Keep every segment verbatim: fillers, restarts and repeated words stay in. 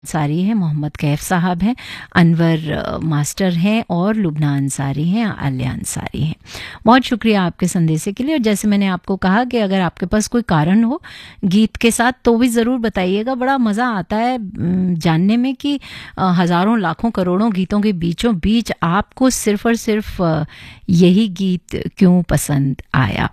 अंसारी हैं, मोहम्मद कैफ साहब हैं, अनवर अ, मास्टर हैं और लुबना अंसारी हैं, आलिया अंसारी हैं। बहुत शुक्रिया आपके संदेशे के लिए। और जैसे मैंने आपको कहा कि अगर आपके पास कोई कारण हो गीत के साथ तो भी ज़रूर बताइएगा। बड़ा मज़ा आता है अम, जानने में कि अ, हज़ारों लाखों करोड़ों गीतों के बीचों बीच आपको सिर्फ और सिर्फ अ, यही गीत क्यों पसंद आया।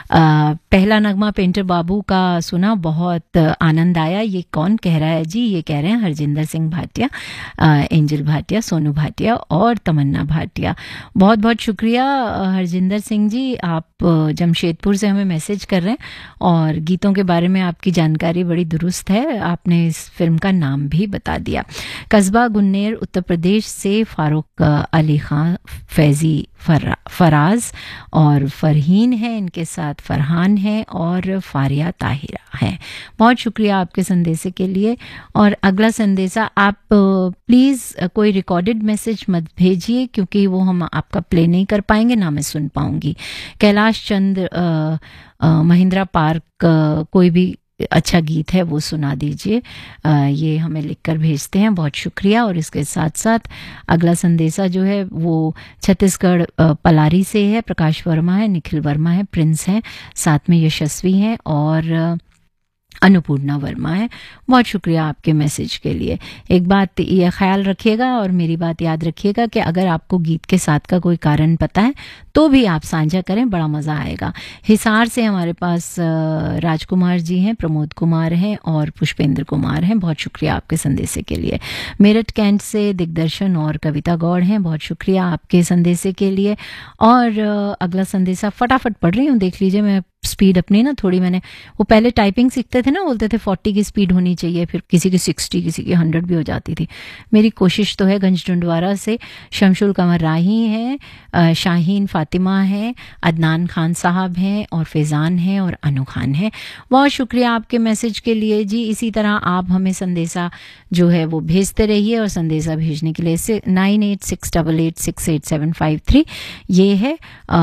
अ, पहला नगमा पेंटर बाबू का सुना, बहुत आनंद आया। ये कौन कह रहा है जी? ये कह रहे हैं हरजिंदर सिंह भाटिया, अ, एंजल भाटिया, सोनू भाटिया और तमन्ना भाटिया। बहुत बहुत शुक्रिया अ, हरजिंदर सिंह जी, आप अ, जमशेदपुर से हमें मैसेज कर रहे हैं और गीतों के बारे में आपकी जानकारी बड़ी दुरुस्त है। आपने इस फिल्म का नाम भी बता दिया। कस्बा गुन्नेर उत्तर प्रदेश से फारूक अ, अली खान, फैज़ी फरा, फराज और फरहीन है, इनके साथ फरहान है और फारिया ताहिरा है। बहुत शुक्रिया आपके संदेशे के लिए। और अगला संदेशा, आप प्लीज़ कोई रिकॉर्डेड मैसेज मत भेजिए क्योंकि वो हम आपका प्ले नहीं कर पाएंगे, ना मैं सुन पाऊंगी। कैलाश चंद्र अ, अ, महिंद्रा पार्क, अ, कोई भी अच्छा गीत है वो सुना दीजिए। अ, ये हमें लिखकर भेजते हैं, बहुत शुक्रिया। और इसके साथ साथ अगला संदेशा जो है वो छत्तीसगढ़ अ, पलारी से है। प्रकाश वर्मा है, निखिल वर्मा है, प्रिंस हैं, साथ में यशस्वी हैं और अ, अन्नपूर्णा वर्मा है। बहुत शुक्रिया आपके मैसेज के लिए। एक बात ये ख्याल रखिएगा और मेरी बात याद रखिएगा कि अगर आपको गीत के साथ का कोई कारण पता है तो भी आप साझा करें, बड़ा मज़ा आएगा। हिसार से हमारे पास अ, राजकुमार जी हैं, प्रमोद कुमार हैं और पुष्पेंद्र कुमार हैं। बहुत शुक्रिया आपके संदेशे के लिए। मेरठ कैंट से दिग्दर्शन और कविता गौड़ हैं। बहुत शुक्रिया आपके संदेशे के लिए। और अ, अगला संदेशा फटाफट पढ़ रही हूँ, देख लीजिए। मैं स्पीड अपनी ना थोड़ी, मैंने वो पहले टाइपिंग सीखते थे ना, बोलते थे फोर्टी की स्पीड होनी चाहिए, फिर किसी की सिक्सटी, किसी की हंड्रेड भी हो जाती थी। मेरी कोशिश तो है। गंज डुंडवारा से शमशुल कमर राही हैं, अ, शाहीन फातिमा हैं, अदनान खान साहब हैं और फैज़ान हैं और अनु खान हैं। बहुत शुक्रिया आपके मैसेज के लिए जी। इसी तरह आप हमें संदेशा जो है वो भेजते रहिए और संदेशा भेजने के लिए nine eight six double eight six eight seven five three ये है।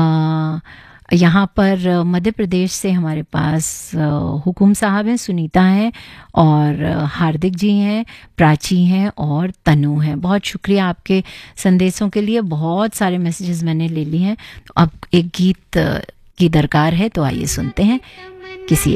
आ, यहाँ पर अ, मध्य प्रदेश से हमारे पास अ, हुकुम साहब हैं, सुनीता हैं और अ, हार्दिक जी हैं, प्राची हैं और तनु हैं। बहुत शुक्रिया आपके संदेशों के लिए। बहुत सारे मैसेजेस मैंने ले लिए हैं। तो अब एक गीत अ, की दरकार है, तो आइए सुनते हैं किसी